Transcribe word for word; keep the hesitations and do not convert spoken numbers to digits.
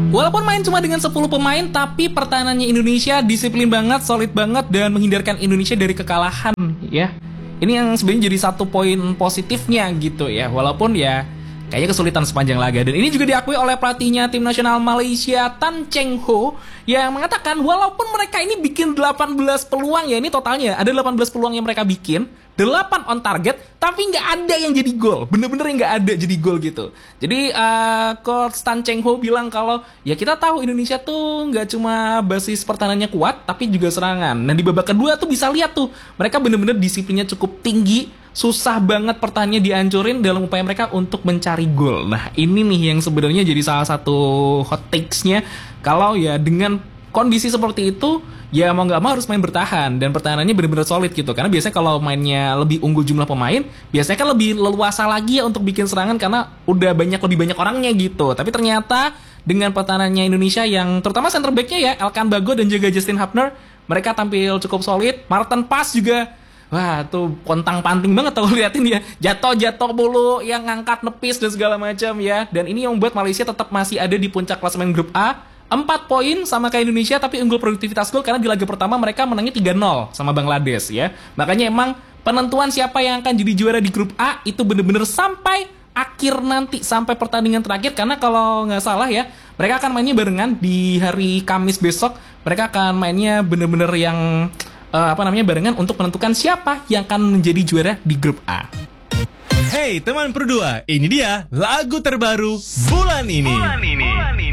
Walaupun main cuma dengan sepuluh pemain, tapi pertahanannya Indonesia disiplin banget, solid banget, dan menghindarkan Indonesia dari kekalahan ya. Ini yang sebenarnya jadi satu poin positifnya gitu ya. Walaupun ya kayaknya kesulitan sepanjang laga. Dan ini juga diakui oleh pelatihnya tim nasional Malaysia, Tan Cheng Ho, yang mengatakan walaupun mereka ini bikin delapan belas peluang ya, ini totalnya ada delapan belas peluang yang mereka bikin, delapan on target, tapi nggak ada yang jadi gol. Bener-bener nggak ada jadi gol gitu. Jadi uh, Coach Tan Cheng Ho bilang kalau ya kita tahu Indonesia tuh nggak cuma basis pertahanannya kuat, tapi juga serangan. Nah di babak kedua tuh bisa lihat tuh mereka bener-bener disiplinnya cukup tinggi. Susah banget pertahanannya dihancurin dalam upaya mereka untuk mencari gol. Nah ini nih yang sebenarnya jadi salah satu hot takes-nya. Kalau ya dengan kondisi seperti itu, ya mau nggak mau harus main bertahan. Dan pertahanannya benar-benar solid gitu. Karena biasanya kalau mainnya lebih unggul jumlah pemain, biasanya kan lebih leluasa lagi ya untuk bikin serangan, karena udah banyak lebih banyak orangnya gitu. Tapi ternyata dengan pertahanannya Indonesia yang terutama center back-nya ya, Elkan Bagot dan juga Justin Hubner, mereka tampil cukup solid. Martin Pass juga, wah tuh pontang-panting banget tuh liatin ya, jatuh-jatuh mulu, yang ngangkat nepis dan segala macam ya. Dan ini yang membuat Malaysia tetap masih ada di puncak klasemen grup A, empat poin sama kayak Indonesia, tapi unggul produktivitas gol karena di laga pertama mereka menangnya tiga nol sama Bangladesh ya. Makanya emang penentuan siapa yang akan jadi juara di grup A itu bener-bener sampai akhir nanti, sampai pertandingan terakhir. Karena kalau nggak salah ya, mereka akan mainnya barengan di hari Kamis besok. Mereka akan mainnya bener-bener yang Uh, apa namanya barengan untuk menentukan siapa yang akan menjadi juara di grup A. Hey teman berdua, ini dia lagu terbaru bulan ini. Bulan ini.